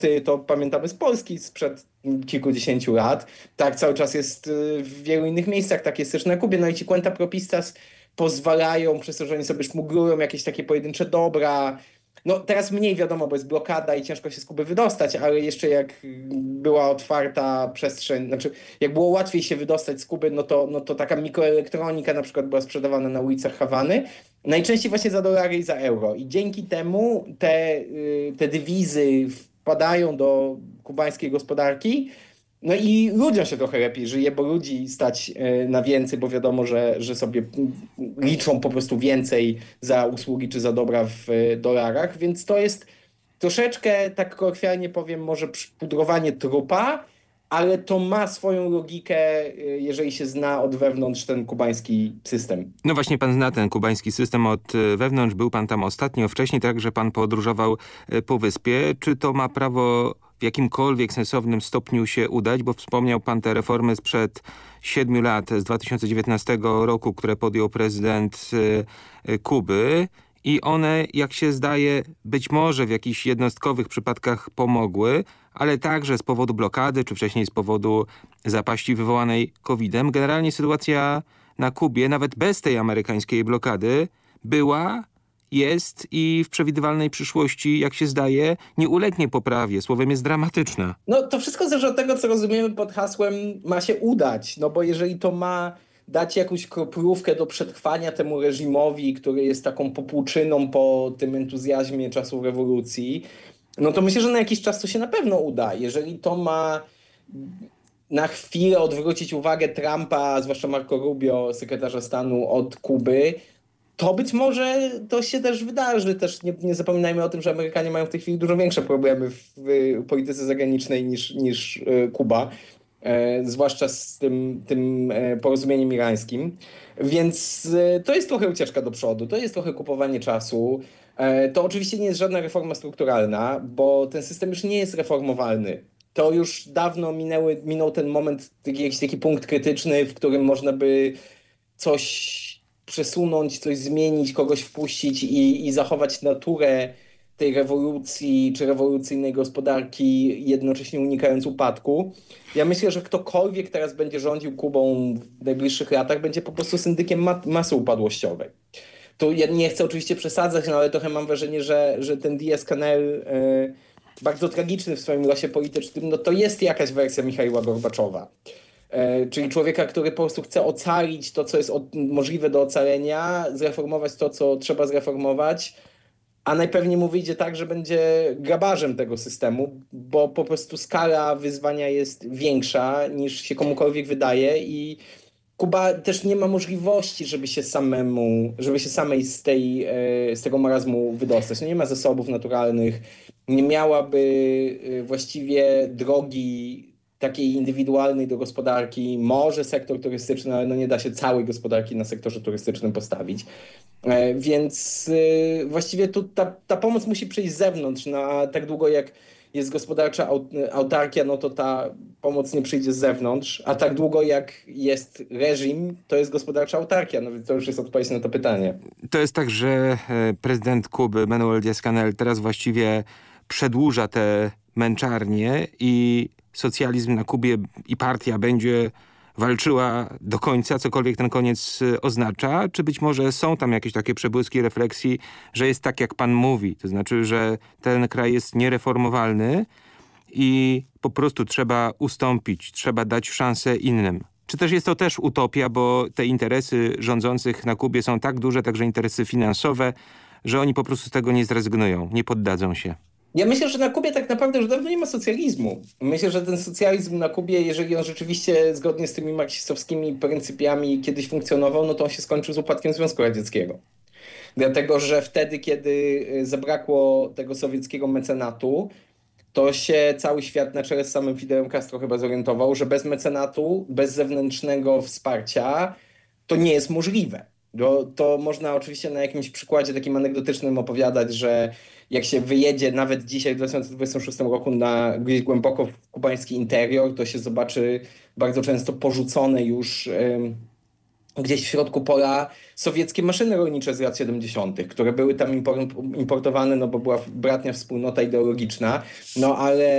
to pamiętamy z Polski sprzed kilkudziesięciu lat. Tak cały czas jest w wielu innych miejscach, tak jest też na Kubie. No i ci cuenta propistas pozwalają, przez to, że oni sobie szmuglują jakieś takie pojedyncze dobra. No teraz mniej wiadomo, bo jest blokada i ciężko się z Kuby wydostać, ale jeszcze jak była otwarta przestrzeń, znaczy jak było łatwiej się wydostać z Kuby, no to taka mikroelektronika na przykład była sprzedawana na ulicach Hawany. Najczęściej właśnie za dolary i za euro. I dzięki temu te dywizy wpadają do kubańskiej gospodarki. No i ludziom się trochę lepiej żyje, bo ludzi stać na więcej, bo wiadomo, że sobie liczą po prostu więcej za usługi czy za dobra w dolarach, więc to jest troszeczkę, tak kolokwialnie powiem, może pudrowanie trupa, ale to ma swoją logikę, jeżeli się zna od wewnątrz ten kubański system. No właśnie pan zna ten kubański system od wewnątrz, był pan tam ostatnio, wcześniej także pan podróżował po wyspie. Czy to ma prawo w jakimkolwiek sensownym stopniu się udać? Bo wspomniał pan te reformy sprzed 7 lat, z 2019 roku, które podjął prezydent Kuby. I one, jak się zdaje, być może w jakichś jednostkowych przypadkach pomogły, ale także z powodu blokady, czy wcześniej z powodu zapaści wywołanej COVID-em. Generalnie sytuacja na Kubie, nawet bez tej amerykańskiej blokady, była, jest i w przewidywalnej przyszłości, jak się zdaje, nie ulegnie poprawie. Słowem, jest dramatyczna. No to wszystko zależy od tego, co rozumiemy pod hasłem ma się udać, no bo jeżeli to ma dać jakąś kroplówkę do przetrwania temu reżimowi, który jest taką popłuczyną po tym entuzjazmie czasów rewolucji, no to myślę, że na jakiś czas to się na pewno uda. Jeżeli to ma na chwilę odwrócić uwagę Trumpa, zwłaszcza Marco Rubio, sekretarza stanu od Kuby, to być może to się też wydarzy. Też nie zapominajmy o tym, że Amerykanie mają w tej chwili dużo większe problemy w polityce zagranicznej niż Kuba. Zwłaszcza z tym porozumieniem irańskim. Więc to jest trochę ucieczka do przodu, to jest trochę kupowanie czasu. To oczywiście nie jest żadna reforma strukturalna, bo ten system już nie jest reformowalny. To już dawno minął ten moment, jakiś taki punkt krytyczny, w którym można by coś przesunąć, coś zmienić, kogoś wpuścić i zachować naturę tej rewolucji czy rewolucyjnej gospodarki, jednocześnie unikając upadku. Ja myślę, że ktokolwiek teraz będzie rządził Kubą w najbliższych latach, będzie po prostu syndykiem masy upadłościowej. Tu ja nie chcę oczywiście przesadzać, no ale trochę mam wrażenie, że ten Díaz-Canel, bardzo tragiczny w swoim losie politycznym, no to jest jakaś wersja Michaiła Gorbaczowa. Czyli człowieka, który po prostu chce ocalić to, co jest możliwe do ocalenia, zreformować to, co trzeba zreformować, a najpewniej mu wyjdzie tak, że będzie grabarzem tego systemu, bo po prostu skala wyzwania jest większa niż się komukolwiek wydaje i Kuba też nie ma możliwości, żeby się samej z tego marazmu wydostać. No nie ma zasobów naturalnych, nie miałaby właściwie drogi takiej indywidualnej do gospodarki. Może sektor turystyczny, ale no nie da się całej gospodarki na sektorze turystycznym postawić. Więc właściwie tu ta pomoc musi przyjść z zewnątrz, no a tak długo jak jest gospodarcza autarkia, no to ta pomoc nie przyjdzie z zewnątrz, a tak długo jak jest reżim, to jest gospodarcza autarkia, no więc to już jest odpowiedź na to pytanie. To jest tak, że prezydent Kuby, Manuel Díaz-Canel, teraz właściwie przedłuża te męczarnie i socjalizm na Kubie i partia będzie walczyła do końca, cokolwiek ten koniec oznacza, czy być może są tam jakieś takie przebłyski refleksji, że jest tak, jak pan mówi, to znaczy, że ten kraj jest niereformowalny i po prostu trzeba ustąpić, trzeba dać szansę innym. Czy też jest to też utopia, bo te interesy rządzących na Kubie są tak duże, także interesy finansowe, że oni po prostu z tego nie zrezygnują, nie poddadzą się. Ja myślę, że na Kubie tak naprawdę już dawno nie ma socjalizmu. Myślę, że ten socjalizm na Kubie, jeżeli on rzeczywiście zgodnie z tymi marksistowskimi pryncypiami kiedyś funkcjonował, no to on się skończył z upadkiem Związku Radzieckiego. Dlatego, że wtedy, kiedy zabrakło tego sowieckiego mecenatu, to się cały świat na czele z samym Fidelem Castro chyba zorientował, że bez mecenatu, bez zewnętrznego wsparcia to nie jest możliwe. To można oczywiście na jakimś przykładzie takim anegdotycznym opowiadać, że jak się wyjedzie nawet dzisiaj w 2026 roku gdzieś głęboko w kubański interior, to się zobaczy bardzo często porzucone już gdzieś w środku pola sowieckie maszyny rolnicze z lat 70., które były tam importowane, no bo była bratnia wspólnota ideologiczna, no ale